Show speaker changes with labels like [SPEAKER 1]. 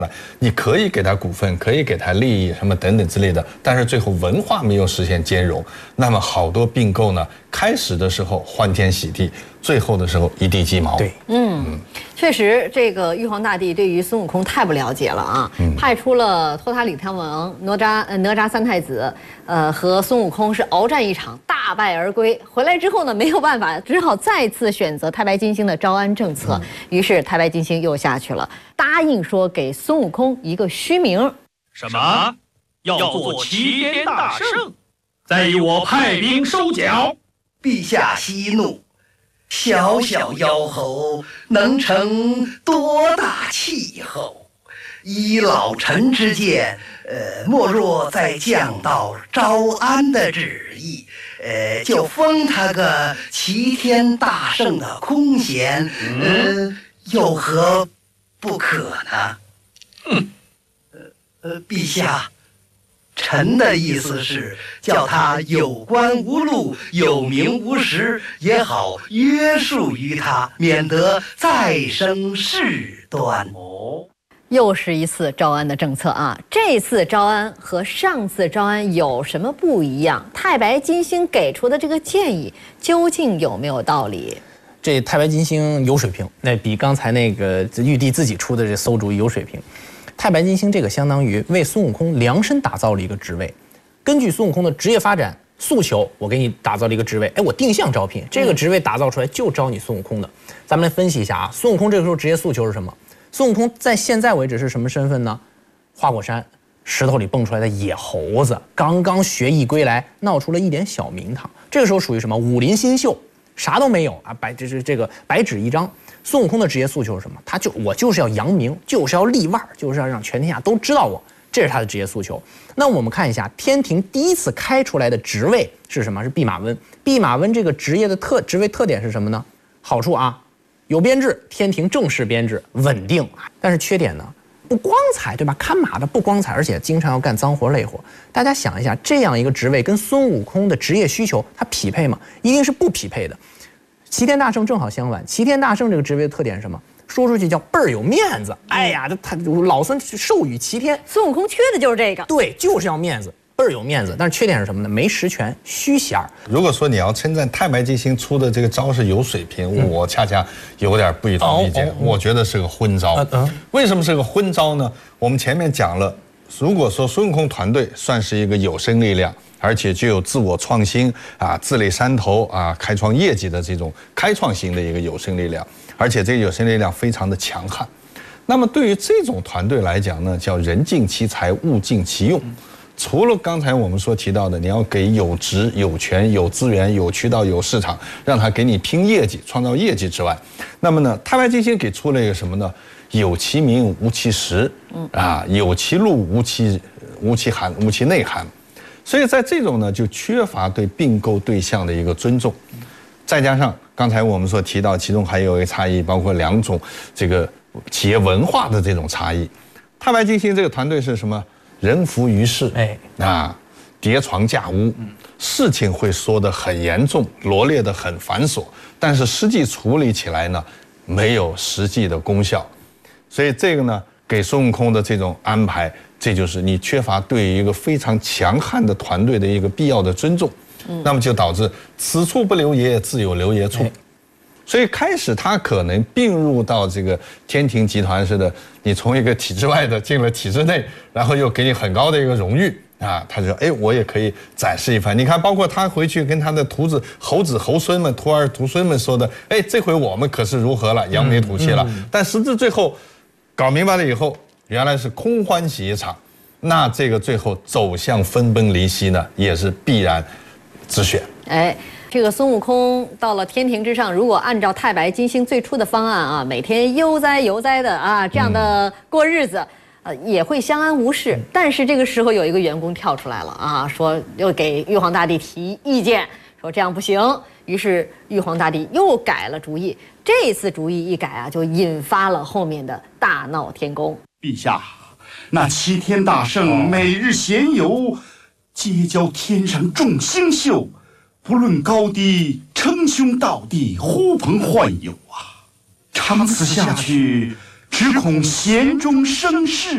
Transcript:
[SPEAKER 1] 你可以给他股份，可以给他利益什么等等之类的，但是最后文化没有实现兼容，那么好多并购呢，开始的时候欢天喜地，最后的时候一地鸡毛。
[SPEAKER 2] 对，
[SPEAKER 3] 确实，这个玉皇大帝对于孙悟空太不了解了啊，派出了托塔李天王、哪吒三太子，和孙悟空是鏖战一场，大败而归。回来之后呢，没有办法，只好再次选择太白金星的招安政策。于是太白金星又下去了，答应说给孙悟空一个虚名。
[SPEAKER 4] 什么？要做齐天大圣，再由我派兵收缴。
[SPEAKER 5] 陛下息怒，小小妖猴能成多大气候？依老臣之见，莫若再降到招安的旨意，就封他个齐天大圣的空衔，有何不可呢？陛下，臣的意思是叫他有官无禄，有名无实，也好约束于他，免得再生事端。
[SPEAKER 3] 又是一次招安的政策啊！这次招安和上次招安有什么不一样？太白金星给出的这个建议究竟有没有道理？
[SPEAKER 2] 这太白金星有水平，那比刚才那个玉帝自己出的这馊主意有水平。太白金星这个相当于为孙悟空量身打造了一个职位，根据孙悟空的职业发展诉求，我给你打造了一个职位，我定向招聘，这个职位打造出来就招你孙悟空的。咱们来分析一下啊，孙悟空这个时候职业诉求是什么？孙悟空在现在为止是什么身份呢？花果山石头里蹦出来的野猴子，刚刚学艺归来，闹出了一点小名堂。这个时候属于什么？武林新秀，啥都没有啊，这个白纸一张。孙悟空的职业诉求是什么？我就是要扬名，就是要立腕，就是要让全天下都知道我，这是他的职业诉求。那我们看一下天庭第一次开出来的职位是什么？是弼马温。弼马温这个职业的职位特点是什么呢？好处啊，有编制，天庭正式编制，稳定。但是缺点呢，不光彩，对吧？看马的不光彩，而且经常要干脏活累活。大家想一下，这样一个职位跟孙悟空的职业需求，它匹配吗？一定是不匹配的。齐天大圣正好相反，齐天大圣这个职位的特点是什么？说出去叫倍儿有面子。哎呀，他老孙授予齐天，
[SPEAKER 3] 孙悟空缺的就是这个。
[SPEAKER 2] 对，就是要面子，倍儿有面子。但是缺点是什么呢？没实权，虚衔儿。
[SPEAKER 1] 如果说你要称赞太白金星出的这个招是有水平，我恰恰有点不以同意见。我觉得是个昏招。为什么是个昏招呢？我们前面讲了，如果说孙悟空团队算是一个有生力量，而且具有自我创新啊、自立山头啊、开创业绩的这种开创型的一个有生力量，而且这个有生力量非常的强悍。那么对于这种团队来讲呢，叫人尽其才，物尽其用。除了刚才我们所提到的，你要给有职、有权、有资源、有渠道、有市场，让他给你拼业绩、创造业绩之外，那么呢，太白金星给出了一个什么呢？有其名，无其实，有其路，无其内涵。所以在这种呢，就缺乏对并购对象的一个尊重，再加上刚才我们所提到，其中还有一个差异，包括两种这个企业文化的这种差异。太白金星这个团队是什么？人浮于事，叠床架屋，事情会说得很严重，罗列得很繁琐，但是实际处理起来呢，没有实际的功效。所以这个呢，给孙悟空的这种安排，这就是你缺乏对于一个非常强悍的团队的一个必要的尊重，那么就导致此处不留爷，自有留爷处。所以开始他可能并入到这个天庭集团似的，你从一个体制外的进了体制内，然后又给你很高的一个荣誉啊，他就说，我也可以展示一番。你看，包括他回去跟他的徒子、猴子、猴孙们、徒儿、徒孙们说的，这回我们可是如何了，扬眉吐气了。但实质最后搞明白了以后，原来是空欢喜一场，那这个最后走向分崩离析呢，也是必然之选。
[SPEAKER 3] 这个孙悟空到了天庭之上，如果按照太白金星最初的方案啊，每天悠哉悠哉的啊这样的过日子，也会相安无事。但是这个时候有一个员工跳出来了啊，说又给玉皇大帝提意见，说这样不行。于是玉皇大帝又改了主意。这次主意一改啊，就引发了后面的大闹天宫。
[SPEAKER 4] 陛下，那齐天大圣每日闲游，结交天上众星宿，不论高低，称兄道弟，呼朋唤友啊！长此下去，只恐弦中生事。